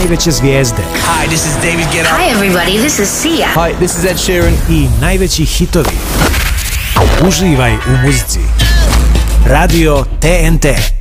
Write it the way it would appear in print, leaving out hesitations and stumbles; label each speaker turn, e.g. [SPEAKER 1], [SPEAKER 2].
[SPEAKER 1] najveće zvijezde.
[SPEAKER 2] Hi, this is David Guetta.
[SPEAKER 3] Hi everybody, this is Sia.
[SPEAKER 4] Hi, this is Ed Sheeran.
[SPEAKER 1] I najveći hitovi. Uživaj u muzici. Radio TNT.